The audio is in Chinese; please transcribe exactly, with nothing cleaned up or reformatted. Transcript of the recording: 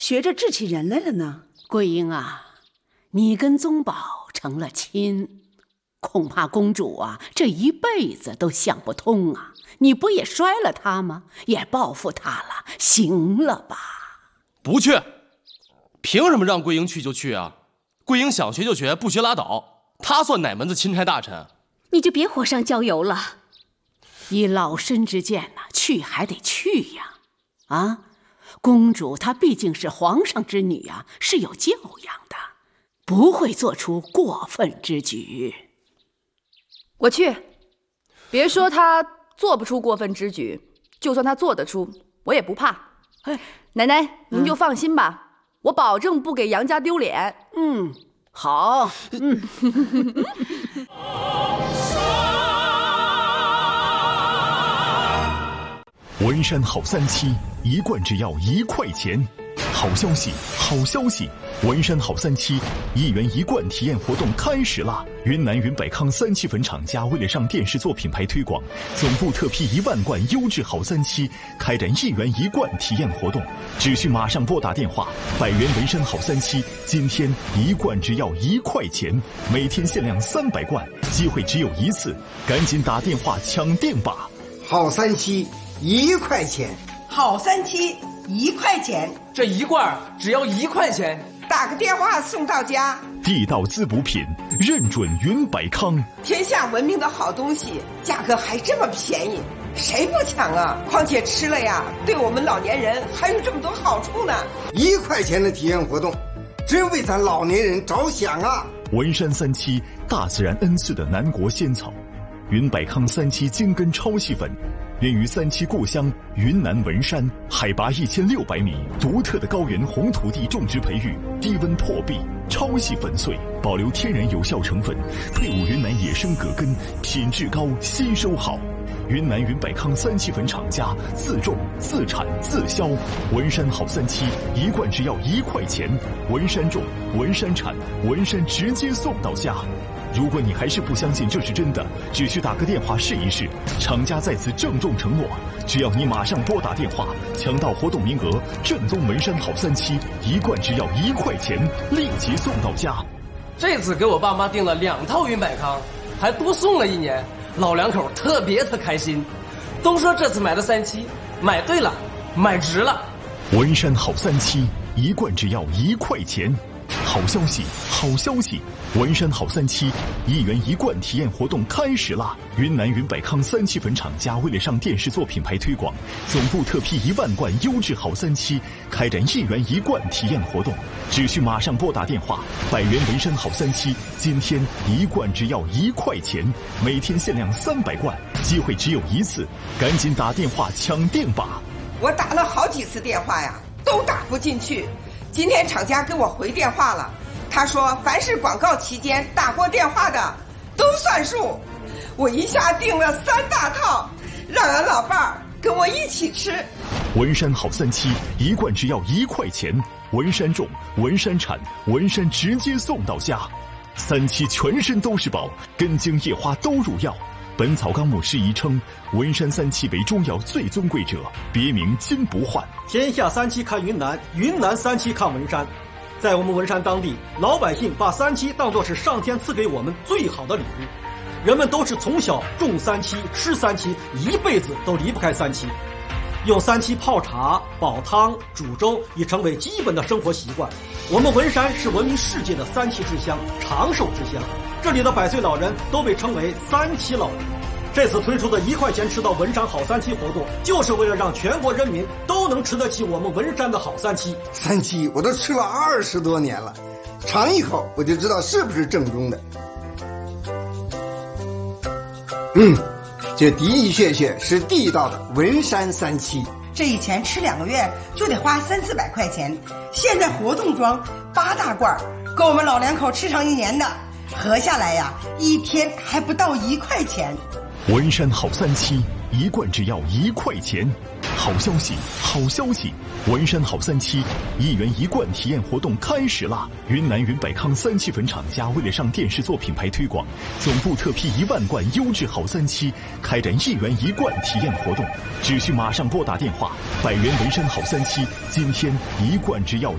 学着治起人来了呢？ 桂英啊，你跟宗保成了亲，恐怕公主啊这一辈子都想不通啊！你不也摔了他吗？也报复他了，行了吧？ 不去，凭什么让桂英去就去啊？桂英想学就学，不学拉倒。她算哪门子钦差大臣？ 你就别火上浇油了。 以老身之见呢、啊，去还得去呀！啊，公主她毕竟是皇上之女啊，是有教养的，不会做出过分之举。 我去，别说她做不出过分之举，就算她做得出，我也不怕。哎，奶奶，您就放心吧，嗯、我保证不给杨家丢脸。 嗯，好，嗯。 文山好三七，一罐只要一块钱。好消息，好消息！文山好三七一元一罐体验活动开始啦！云南云百康三七粉厂家为了上电视做品牌推广，总部特批一万罐优质好三七，开展一元一罐体验活动。只需马上拨打电话，百元文山好三七，今天一罐只要一块钱，每天限量三百罐，机会只有一次，赶紧打电话抢店吧！ 好三七一块钱， 好三七一块钱， 这一罐只要一块钱， 打个电话送到家。 地道滋补品，认准云百康， 天下闻名的好东西，价格还这么便宜，谁不抢啊？况且吃了呀，对我们老年人还有这么多好处呢。 一块钱的体验活动，真为咱老年人着想啊！ 文山三七，大自然恩赐的南国仙草，云百康三七精根超细粉。源于三七故乡云南文山，海拔一千六百米，独特的高原红土地种植培育，低温破壁，超细粉碎，保留天然有效成分，配伍云南野生葛根，品质高，吸收好。云南云百康三七粉厂家自种自产自销，文山好三七一罐只要一块钱，文山种文山产文山直接送到家。如果你还是不相信这是真的，只需打个电话试一试。厂家在此郑重承诺，只要你马上拨打电话，抢到活动名额，正宗文山好三七一罐只要一块钱，立即送到家。 这次给我爸妈订了两套云百康，还多送了一年，老两口特别的开心，都说这次买的三七买对了，买值了。 文山好三七一罐只要一块钱。好消息，好消息！文山好三七一元一罐体验活动开始啦！云南云百康三七粉厂家为了上电视做品牌推广，总部特批一万罐优质好三七，开展一元一罐体验活动。只需马上拨打电话，百元文山好三七，今天一罐只要一块钱，每天限量三百罐，机会只有一次，赶紧打电话抢店吧！ 我打了好几次电话呀，都打不进去。今天厂家给我回电话了，他说凡是广告期间打过电话的都算数。我一下订了三大套，让俺老伴儿跟我一起吃。 文山好三七一罐只要一块钱，文山种文山产文山直接送到家。三七全身都是宝，根茎叶花都入药。本草纲目适宜称，文山三七为中药最尊贵者，别名金不换。 天下三七看云南，云南三七看文山。在我们文山当地，老百姓把三七当作是上天赐给我们最好的礼物。人们都是从小种三七，吃三七，一辈子都离不开三七。用三七泡茶、煲汤、煮粥已成为基本的生活习惯。我们文山是闻名世界的三七之乡，长寿之乡。这里的百岁老人都被称为三七老人。这次推出的一块钱吃到文山好三七活动，就是为了让全国人民都能吃得起我们文山的好三七。 三七我都吃了二十多年了，尝一口我就知道是不是正宗的。嗯，这的的确确是地道的文山三七。 这以前吃两个月就得花三四百块钱，现在活动装八大罐，够我们老两口吃上一年的。合下来呀，一天还不到一块钱。 文山好三七一罐只要一块钱。好消息，好消息！文山好三七一元一罐体验活动开始啦！云南云百康三七粉厂家为了上电视做品牌推广，总部特批一万罐优质好三七，开展一元一罐体验活动。只需马上拨打电话，百元文山好三七，今天一罐只要